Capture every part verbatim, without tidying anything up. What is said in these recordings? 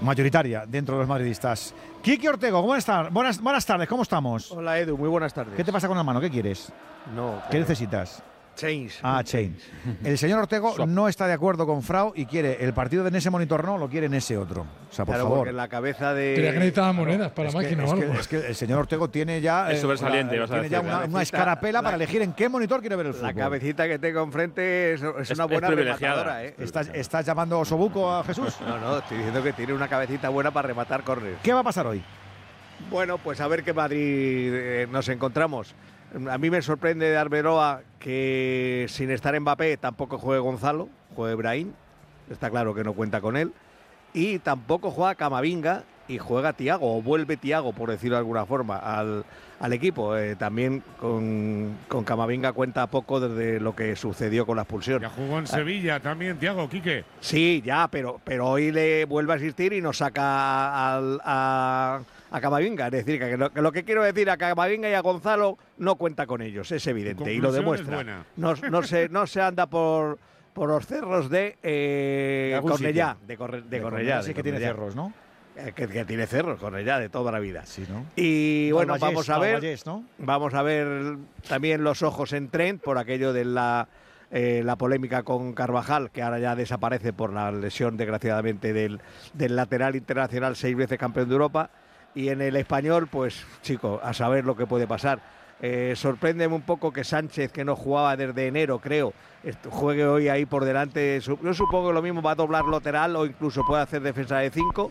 mayoritaria dentro de los madridistas. Quique Ortego, ¿cómo estás? Buenas, buenas tardes, ¿cómo estamos? Hola Edu, muy buenas tardes. ¿Qué te pasa con la mano? ¿Qué quieres? No. ¿Qué necesitas? Change. Ah, change. El señor Ortego Swap. no está de acuerdo con Frau y quiere el partido de en ese monitor no, lo quiere en ese otro. O sea, por Claro, favor. porque en la cabeza de... Creía que necesitaba monedas para Es la que, máquina es o que- algo. es que el señor Ortego tiene ya, Es eh, sobresaliente, la- vas a tiene ya decir, una, la una cabecita- escarapela la- para elegir en qué monitor quiere ver el fútbol. La cabecita que tengo enfrente es, es Es- una es buena privilegiada. rematadora, ¿eh? ¿Estás, ¿Estás llamando osobuco a Jesús? No, no, estoy diciendo que tiene una cabecita buena para rematar córner. ¿Qué va a pasar hoy? Bueno, pues a ver qué Madrid eh, nos encontramos. A mí me sorprende de Arbeloa que sin estar Mbappé tampoco juegue Gonzalo, juegue Brahim. Está claro que no cuenta con él. Y tampoco juega Camavinga y juega Thiago, o vuelve Thiago, por decirlo de alguna forma, al, al equipo. Eh, también con, con Camavinga cuenta poco desde lo que sucedió con la expulsión. Ya jugó en Sevilla también, Thiago, Quique. Sí, ya, pero, pero hoy le vuelve a asistir y nos saca al, a, a Camavinga. Es decir, que lo, que lo que quiero decir a Camavinga y a Gonzalo no cuenta con ellos, es evidente, y lo conclusión demuestra. es buena. No, no, se, no se anda por, por los cerros de eh, De algún Cornellá. sitio. De, Corre- de De Cornellá. sí de que tiene Cornellá. cerros, ¿no? Eh, Que, que tiene cerros, Cornellá, de toda la vida. Sí, ¿no? Y bueno, Vallés, vamos a ver. Vallés, ¿no? Vamos a ver también los ojos en Trent por aquello de la, eh, la polémica con Carvajal, que ahora ya desaparece por la lesión, desgraciadamente, del, del lateral internacional, seis veces campeón de Europa. Y en el español, pues, chico, a saber lo que puede pasar. Eh, sorpréndeme un poco que Sánchez, que no jugaba desde enero, creo, est- juegue hoy ahí por delante. Su- Yo supongo que lo mismo va a doblar lateral o incluso puede hacer defensa de cinco.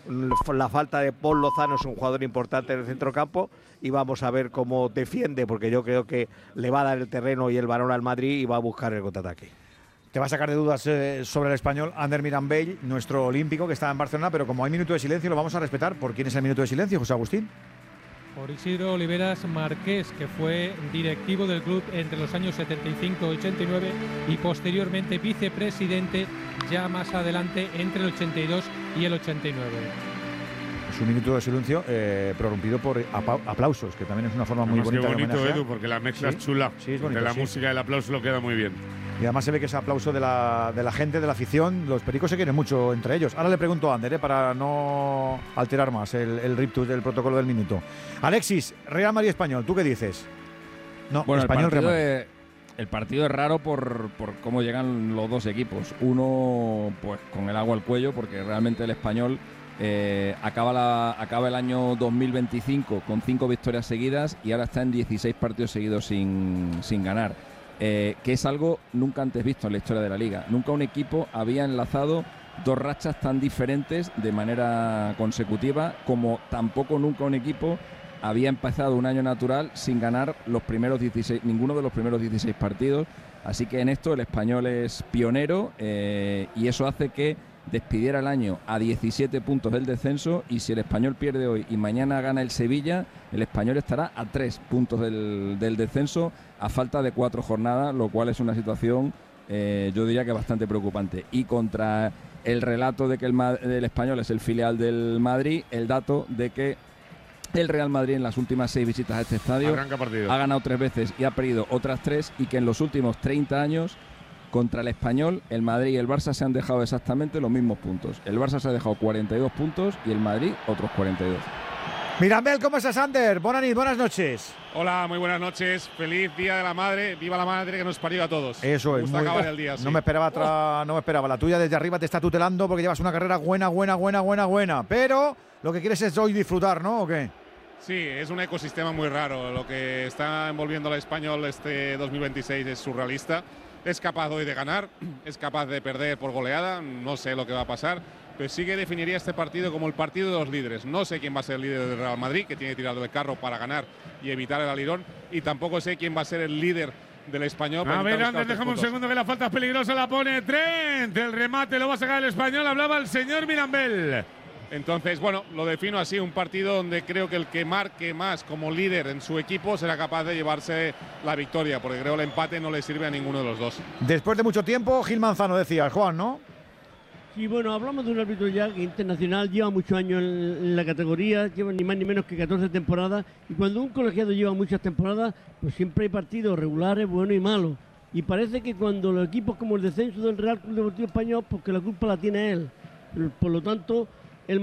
La falta de Paul Lozano es un jugador importante en el centrocampo y vamos a ver cómo defiende, porque yo creo que le va a dar el terreno y el balón al Madrid y va a buscar el contraataque. Te va a sacar de dudas eh, sobre el español Ander Mirambell, nuestro olímpico que está en Barcelona, pero como hay minuto de silencio lo vamos a respetar. ¿Por quién es el minuto de silencio, José Agustín? Por Isidro Oliveras Marqués, que fue directivo del club entre los años setenta y cinco y ochenta y nueve y posteriormente vicepresidente ya más adelante entre el ochenta y dos y el ochenta y nueve. Es un minuto de silencio eh, prorrumpido por apa- aplausos, que también es una forma muy Además, bonita qué de bonito, homenajear. Edu, porque la mezcla Sí, es chula. sí, es bonito, Entre la sí. música y el aplauso lo queda muy bien. Y además se ve que ese aplauso de la, de la gente, de la afición, los pericos se quieren mucho entre ellos. Ahora le pregunto a Ander, eh, para no alterar más el, el riptus del protocolo del minuto. Alexis, Real Madrid Español, ¿tú qué dices? No, Bueno, Español el partido, Real Madrid. es, el partido es raro por, por cómo llegan los dos equipos. Uno, pues con el agua al cuello, porque realmente el Español eh, acaba, la, acaba el año dos mil veinticinco con cinco victorias seguidas y ahora está en dieciséis partidos seguidos sin, sin ganar. Eh, que es algo nunca antes visto en la historia de la Liga. Nunca un equipo había enlazado dos rachas tan diferentes de manera consecutiva, como tampoco nunca un equipo había empezado un año natural sin ganar los primeros dieciséis, ninguno de los primeros dieciséis partidos. Así que en esto el Español es pionero eh, y eso hace que despidiera el año a diecisiete puntos del descenso, y si el Español pierde hoy y mañana gana el Sevilla, el Español estará a tres puntos del, del descenso a falta de cuatro jornadas, lo cual es una situación eh, yo diría que bastante preocupante. Y contra el relato de que el, Ma- el Español es el filial del Madrid, el dato de que el Real Madrid en las últimas seis visitas a este estadio Arranca partido. ha ganado tres veces y ha perdido otras tres, y que en los últimos treinta años contra el Español, el Madrid y el Barça se han dejado exactamente los mismos puntos. El Barça se ha dejado cuarenta y dos puntos y el Madrid otros cuarenta y dos. Mirambell, ¿cómo estás, Ander? Buenas noches, buenas noches. Hola, muy buenas noches. Feliz Día de la Madre. Viva la Madre que nos parió a todos. Eso Me es. gusta muy- acabar el día así. No me esperaba otra- no me esperaba. La tuya desde arriba te está tutelando porque llevas una carrera buena, buena, buena, buena, buena. Pero lo que quieres es hoy disfrutar, ¿no? ¿O qué? Sí, es un ecosistema muy raro. Lo que está envolviendo al español este dos mil veintiséis es surrealista. Es capaz hoy de ganar, es capaz de perder por goleada, no sé lo que va a pasar, pero sí que definiría este partido como el partido de los líderes. No sé quién va a ser el líder del Real Madrid, que tiene que tirar del carro para ganar y evitar el alirón, y tampoco sé quién va a ser el líder del español. A ver, Ander, déjame un segundo que la falta es peligrosa, la pone Trent, el remate lo va a sacar el español, hablaba el señor Mirambell. Entonces, bueno, lo defino así, un partido donde creo que el que marque más como líder en su equipo será capaz de llevarse la victoria, porque creo que el empate no le sirve a ninguno de los dos. Después de mucho tiempo, Gil Manzano decía, Juan, ¿no? Sí, bueno, hablamos de un árbitro ya que internacional, lleva muchos años en, en la categoría, lleva ni más ni menos que catorce temporadas, y cuando un colegiado lleva muchas temporadas, pues siempre hay partidos regulares, buenos y malos. Y parece que cuando los equipos como el descenso del Real Club Deportivo Español, porque la culpa la tiene él. Por lo tanto,